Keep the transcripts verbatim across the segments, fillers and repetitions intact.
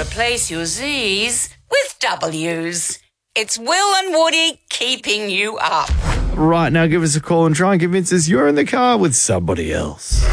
Replace your Z's with W's. It's Will and Woody keeping you up. Right, now give us a call and try and convince us you're in the car with somebody else.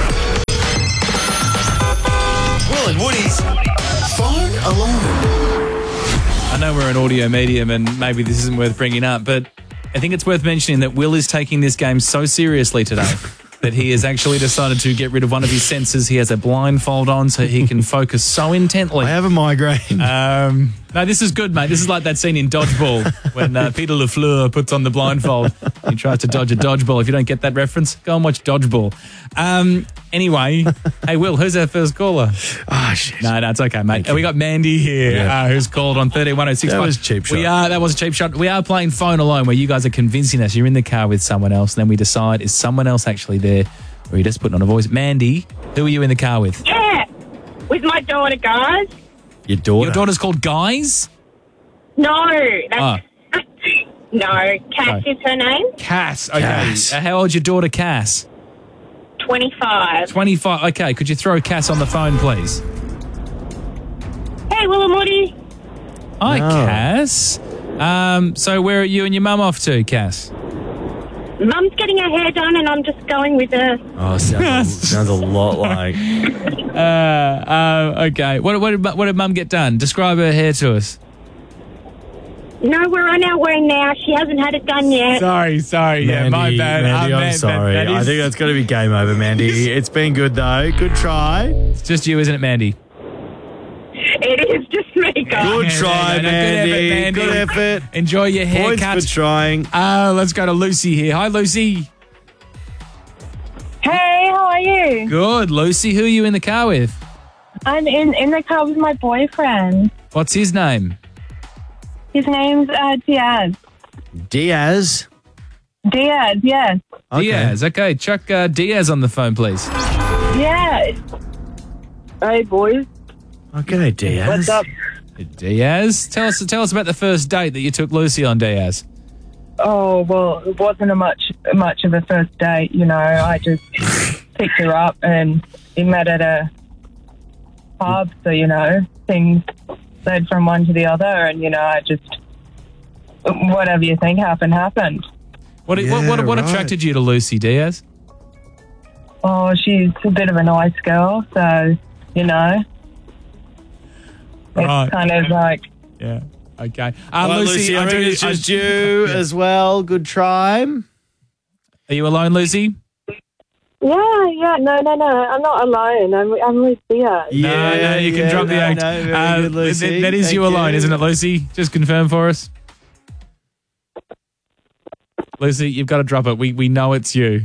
Will and Woody's Phone Alone. I know we're an audio medium and maybe this isn't worth bringing up, but I think it's worth mentioning that Will is taking this game so seriously today that he has actually decided to get rid of one of his senses. He has a blindfold on so he can focus so intently. I have a migraine. Um, no, this is good, mate. This is like that scene in Dodgeball when uh, Peter LaFleur puts on the blindfold. He tries to dodge a dodgeball. If you don't get that reference, go and watch Dodgeball. Um, anyway, hey, Will, who's our first caller? Ah, oh, shit. No, no, it's okay, mate. We got Mandy here, Yeah. uh, who's called on thirteen one oh six. That was a cheap shot. We are, that was a cheap shot. We are playing Phone Alone, where you guys are convincing us you're in the car with someone else, and then we decide, is someone else actually there, or are you just putting on a voice? Mandy, who are you in the car with? Yeah, with my daughter, guys. Your daughter? Your daughter's called Guys? No, that's... Oh. No, Cass No. is her name. Cass. Okay. Cass. Uh, how old's your daughter, Cass? twenty-five. twenty-five. Okay, could you throw Cass on the phone, please? Hey, Will and Woody. Hi, No. Cass. Um, so where are you and your mum off to, Cass? Mum's getting her hair done and I'm just going with her. Oh, sounds, sounds a lot like... Uh, uh, okay. What, what, did, mu- what did mum get done? Describe her hair to us. No, we're on our way now. She hasn't had it done yet. Sorry, sorry. Mandy, Mandy, I'm sorry. I think that's got to be game over, Mandy. It's been good, though. Good try. It's just you, isn't it, Mandy? It is just me, guys. Good try, no, no, Mandy. good effort, Good effort. Enjoy your Points haircut. for trying. Uh, let's go to Lucy here. Hi, Lucy. Hey, how are you? Good. Lucy, who are you in the car with? I'm in, in the car with my boyfriend. What's his name? His name's uh, Diaz. Diaz. Diaz, yes. Okay. Diaz. Okay, chuck uh, Diaz on the phone, please. Yeah. Hey, boys. Okay, Diaz. What's up? Diaz, tell us tell us about the first date that you took Lucy on, Diaz. Oh, well, it wasn't a much much of a first date, you know. I just picked her up and we met at a pub, so, you know, things led from one to the other and, you know, I just, whatever you think happened, happened. What Yeah, what what, what right. attracted you to Lucy, Diaz? Oh, she's a bit of a nice girl, so, you know, it's Right. kind of like, Yeah. Okay. Uh, Well, Lucy, Lucy, I, I think do, it's just I- you as well. Good try. Are you alone, Lucy? yeah, yeah, no, no, no, I'm not alone. I'm, I'm with Diaz. no, no, you can yeah, drop the no, act. no, very Uh, good, Lucy. that- that is Thank you alone, isn't it, Lucy? Just confirm for us. Lucy, you've got to drop it. We we know it's you.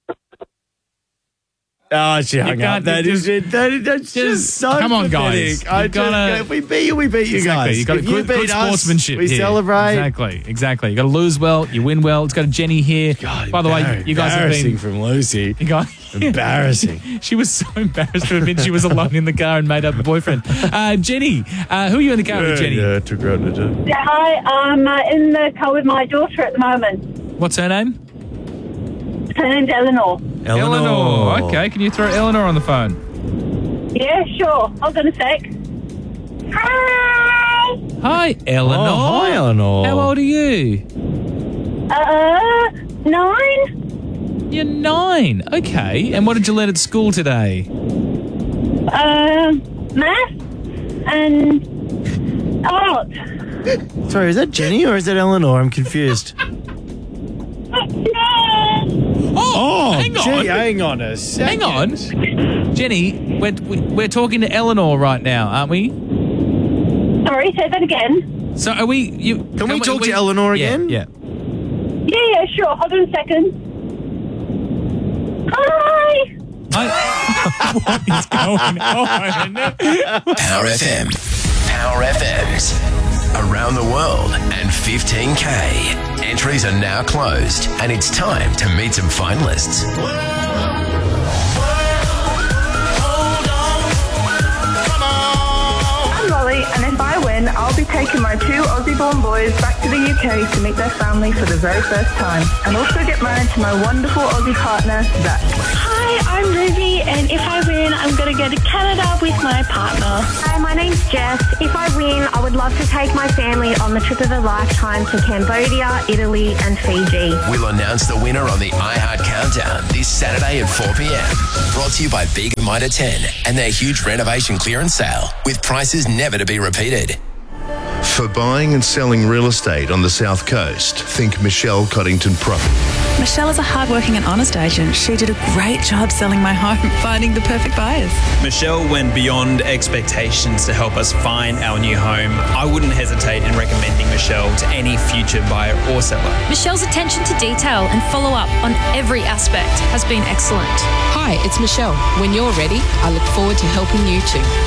Oh, she hung up. can't- That you is it. That is, that's just, just- so come on, pathetic. guys. I You've just, gotta- if we beat you, we beat you Exactly. guys. You've got if a you good, beat good us, sportsmanship we here. celebrate. Exactly, exactly. You got to lose well, you win well. It's got a Jenny here. God, By the way, embar- you guys have embarrassing been. from Lucy. You guys, Embarrassing. she was so embarrassed to admit she was alone in the car and made up a boyfriend. Uh, Jenny, uh, who are you in the car with, Jenny? Yeah, took her out to do. Yeah, hi, I'm uh, in the car with my daughter at the moment. What's her name? Her name's Eleanor. Eleanor. Okay, can you throw Eleanor on the phone? Yeah, sure. Hold on a sec. Hi! Hi, Eleanor. Oh, hi, Eleanor. How old are you? Uh, nine? You're nine. Okay. And what did you learn at school today? Uh, math and art. Sorry, is that Jenny or is that Eleanor? I'm confused. Oh, hang on. Gee, hang on a second. Hang on. Jenny, we're, we're talking to Eleanor right now, aren't we? Sorry, say that again. So are we... You, Can we talk to Eleanor Yeah, again? Yeah. Yeah, yeah, sure. Hold on a second. Hi! I, what is going on? Power F M. Power F M's. Around the world and fifteen K. Entries are now closed and it's time to meet some finalists. I'm Molly, and if I win, I'll be taking my two Aussie-born boys back to to the U K to meet their family for the very first time and also get married to my wonderful Aussie partner, Zach. Hi, I'm Ruby, and if I win, I'm going to go to Canada with my partner. Hi, my name's Jess. If I win, I would love to take my family on the trip of a lifetime to Cambodia, Italy and Fiji. We'll announce the winner on the iHeart Countdown this Saturday at four p.m. Brought to you by Big Mitre ten and their huge renovation clearance sale with prices never to be repeated. For buying and selling real estate on the South Coast, think Michelle Coddington Property. Michelle is a hardworking and honest agent. She did a great job selling my home, finding the perfect buyers. Michelle went beyond expectations to help us find our new home. I wouldn't hesitate in recommending Michelle to any future buyer or seller. Michelle's attention to detail and follow-up on every aspect has been excellent. Hi, it's Michelle. When you're ready, I look forward to helping you too.